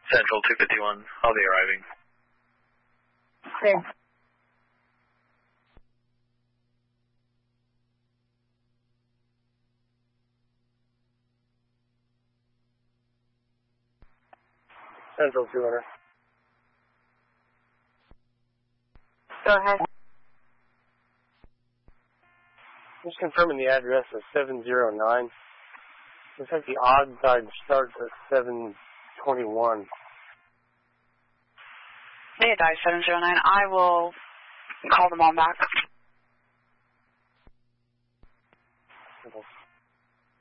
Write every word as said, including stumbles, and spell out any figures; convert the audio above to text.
Central two fifty-one, I'll be arriving. Okay. Central two hundred. Go ahead. Just confirming the address of seven zero nine. Looks like the odd side starts at seven twenty-one. They had died seven zero nine. I will call them all back.